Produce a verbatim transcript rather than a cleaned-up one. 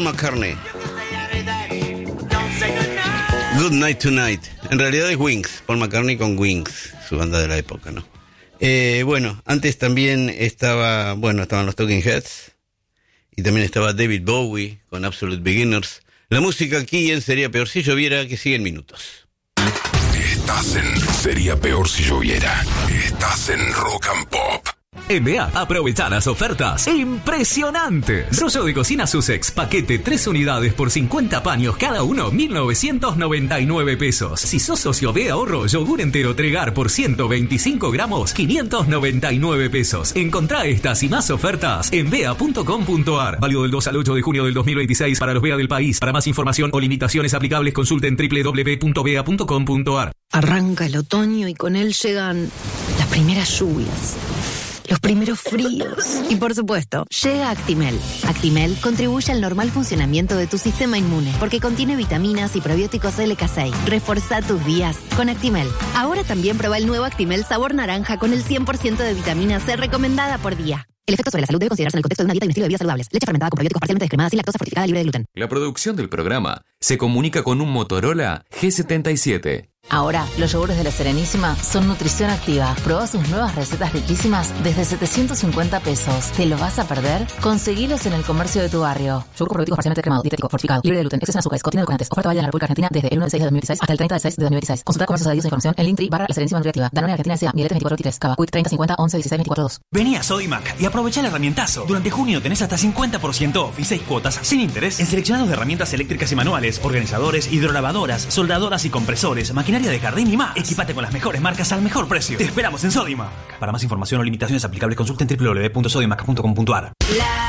Paul McCartney. Good Night Tonight. En realidad es Wings, Paul McCartney con Wings, su banda de la época, ¿no? Eh, bueno, antes también estaba, bueno, estaban los Talking Heads y también estaba David Bowie con Absolute Beginners. La música aquí en Sería Peor Si Lloviera, que sigue en minutos. Estás en Sería Peor Si Lloviera. Estás en Rock and Pop. En B A, aprovecha las ofertas impresionantes. Rollo de cocina Sussex, paquete tres unidades por cincuenta paños cada uno, mil novecientos noventa y nueve pesos. Si sos socio B Ahorro, yogur entero Tregar por ciento veinticinco gramos, quinientos noventa y nueve pesos. Encontrá estas y más ofertas en bea punto com punto ar. Válido del dos al ocho de junio del dos mil veintiséis para los B A del país. Para más información o limitaciones aplicables, consulten doble u doble u doble u punto bea punto com punto ar. Arranca el otoño y con él llegan las primeras lluvias, los primeros fríos. Y por supuesto, llega Actimel. Actimel contribuye al normal funcionamiento de tu sistema inmune porque contiene vitaminas y probióticos L K seis. Reforzá tus días con Actimel. Ahora también prueba el nuevo Actimel sabor naranja con el cien por ciento de vitamina C recomendada por día. El efecto sobre la salud debe considerarse en el contexto de una dieta y un estilo de vida saludables. Leche fermentada con probióticos parcialmente descremadas y lactosa fortificada libre de gluten. La producción del programa se comunica con un Motorola G setenta y siete. Ahora, los yogures de La Serenísima son nutrición activa. Probá sus nuevas recetas riquísimas desde setecientos cincuenta pesos. ¿Te lo vas a perder? Conseguilos en el comercio de tu barrio. Yogur con probióticos parcialmente cremado, dietético, fortificado, libre de gluten, exceso en azúcares, contiene edulcorantes. Oferta válida en la República Argentina desde el uno de seis de dos mil dieciséis hasta el treinta de seis de dos mil veintiséis. Consulta comercios adheridos e información en Linktree barra La Serenísima Nutriactiva. Danone Argentina S A, Miletes veinticuatro veintitrés, Cava, Quick treinta cincuenta once dieciséis veinticuatro dos. Vení a Sodimac y aprovecha el herramientazo. Durante junio tenés hasta cincuenta por ciento off y seis cuotas sin interés en seleccionados de herramientas eléctricas y manuales, organizadores, hidrolavadoras, soldadoras y compresores, maquinaria de jardín y más. Equipate con las mejores marcas al mejor precio. Te esperamos en Sodimac. Para más información o limitaciones aplicables, consulten doble u doble u doble u punto sodimac punto com punto ar.